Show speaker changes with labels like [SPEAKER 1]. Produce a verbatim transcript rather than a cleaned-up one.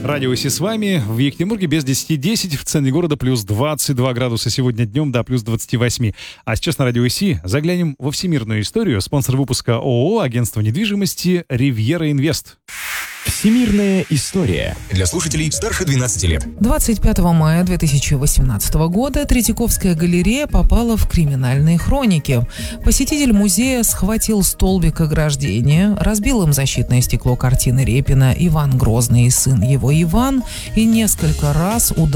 [SPEAKER 1] Радио Си с вами. В Екатеринбурге без десяти десять, в центре города плюс двадцать два градуса сегодня днем до плюс двадцати восьми. А сейчас на Радио Си заглянем во всемирную историю. Спонсор выпуска ООО «Агентство недвижимости Ривьера Инвест».
[SPEAKER 2] Всемирная история.
[SPEAKER 3] Для слушателей старше двенадцати лет.
[SPEAKER 4] двадцать пятого мая две тысячи восемнадцатого года Третьяковская галерея попала в криминальные хроники. Посетитель музея схватил столбик ограждения, разбил им защитное стекло картины Репина «Иван Грозный и сын его Иван» и несколько раз ударил